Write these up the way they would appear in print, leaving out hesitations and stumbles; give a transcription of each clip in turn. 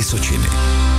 Vysočiny.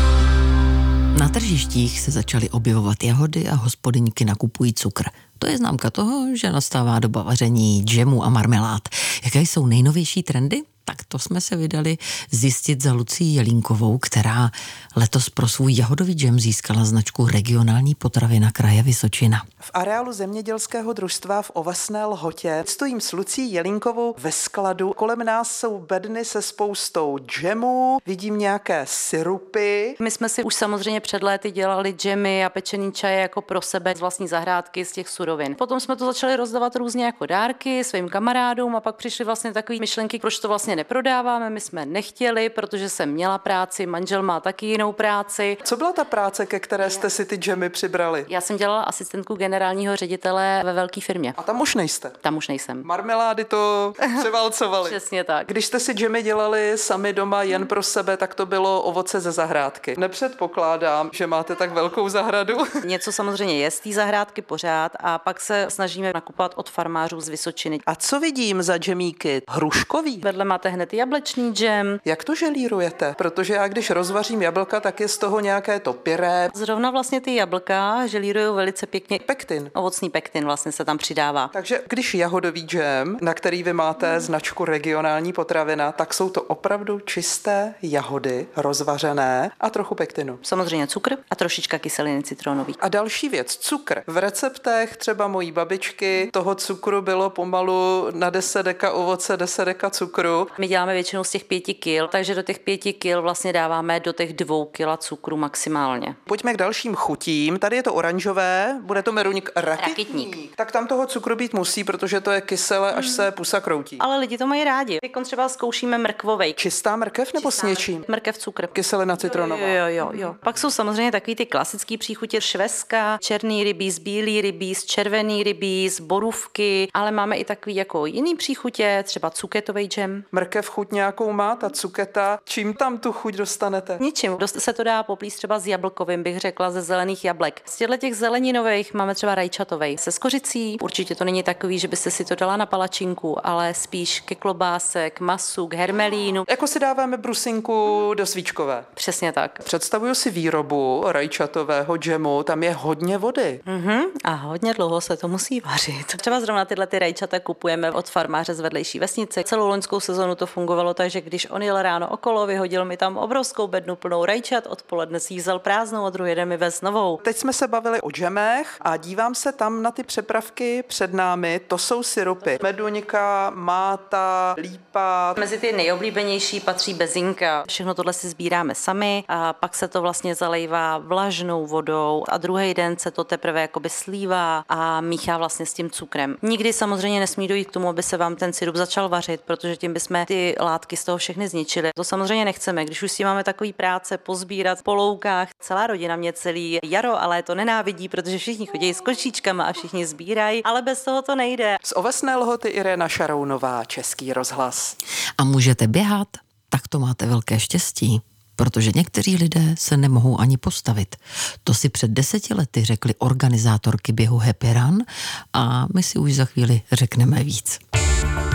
Na tržištích se začaly objevovat jahody a hospodyňky nakupují cukr. To je známka toho, že nastává doba vaření džemu a marmelád. Jaké jsou nejnovější trendy? Tak to jsme se vydali zjistit za Lucií Jelínkovou, která letos pro svůj jahodový džem získala značku Regionální potravina kraje Vysočina. V areálu zemědělského družstva v Ovesné Lhotě stojím s Lucií Jelínkovou ve skladu. Kolem nás jsou bedny se spoustou džemů, vidím nějaké sirupy. My jsme si už samozřejmě před léty dělali džemy a pečený čaje jako pro sebe z vlastní zahrádky z těch surovin. Potom jsme to začali rozdávat různě jako dárky svým kamarádům a pak přišly vlastně takové myšlenky, proč to vlastně neprodáváme. My jsme nechtěli, protože jsem měla práci, manžel má taky jinou práci. Co byla ta práce, ke které jste si ty džemy přibrali? Já jsem dělala asistentku generálního ředitele ve velké firmě. A tam už nejste? Tam už nejsem. Marmelády to převálcovaly. Přesně tak. Když jste si džemy dělali sami doma jen pro sebe, tak to bylo ovoce ze zahrádky. Nepředpokládám, že máte tak velkou zahradu. Něco samozřejmě je z té zahrádky pořád a pak se snažíme nakupovat od farmářů z Vysočiny. A co vidím za džemíky? Hruškový? Vedle máte hned jablečný džem. Jak to želírujete? Protože já když rozvařím jablka, tak je z toho nějaké to pyré. Zrovna vlastně ty jablka želírují velice pěkně. Pektin. Ovocný pektin vlastně se tam přidává. Takže když jahodový džem, na který vy máte značku Regionální potravina, tak jsou to opravdu čisté jahody, rozvařené a trochu pektinu. Samozřejmě cukr a trošička kyseliny citronový. A další věc, cukr. V receptech třeba mojí babičky toho cukru bylo pomalu na 10 deka ovoce, 10 deka cukru. My děláme většinou z těch 5 kil, takže do těch 5 kil vlastně dáváme do těch 2 kila cukru maximálně. Pojďme k dalším chutím. Tady je to oranžové, bude to meruňk rakitník. Tak tam toho cukru být musí, protože to je kyselé, až se pusa kroutí. Ale lidi to mají rádi. Teď třeba zkoušíme mrkvovej. Čistá mrkev nebo s něčím? Mrkev, cukr. Kyselina citronová. Jo. Pak jsou samozřejmě takový ty klasický příchutě švestka, černý rybíz, bílý rybíz, červený rybíz, borůvky, ale máme i takový jako jiný příchutě, třeba cuketový džem. Mrkev chuť nějakou má, ta cuketa. Čím tam tu chuť dostanete? Ničím. Dost se to dá poplíst třeba s jablkovým, bych řekla, ze zelených jablek. Z těch zeleninových máme třeba rajčatovej se skořicí. Určitě to není takový, že byste si to dala na palačinku, ale spíš ke klobáse, k masu, k hermelínu. Jako si dáváme brusinku do svíčkové. Přesně tak. Představuju si výrobu rajčatového džemu, tam je hodně vody. A hodně dlouho se to musí vařit. Třeba zrovna tyhle ty rajčata kupujeme od farmáře z vedlejší vesnice. Celou loňskou sezonu to fungovalo tak, že když on jel ráno okolo, vyhodil mi tam obrovskou bednu plnou rajčat, odpoledne si ji vzal prázdnou a druhý den mi vez novou. Teď jsme se bavili o džemech a dívám se tam na ty přepravky před námi, to jsou sirupy. Meduňka, máta, lípa. Mezi ty nejoblíbenější patří bezinka. Všechno tohle si sbíráme sami a pak se to vlastně zalejvá vlažnou vodou a druhý den se to teprve jakoby slívá a míchá vlastně s tím cukrem. Nikdy samozřejmě nesmí dojít k tomu, aby se vám ten sirup začal vařit, protože tím bychom ty látky z toho všechny zničili. To samozřejmě nechceme. Když už si máme takový práce pozbírat po loukách, celá rodina mě celý jaro, ale to nenávidí, protože všichni chodí s kočíčkama a všichni sbírají, ale bez toho to nejde. Z Ovesné Lhoty Irena Šarounová, Český rozhlas. A můžete běhat? Tak to máte velké štěstí, protože někteří lidé se nemohou ani postavit. To si před 10 lety řekli organizátorky běhu Happy Run a my si už za chvíli řekneme víc.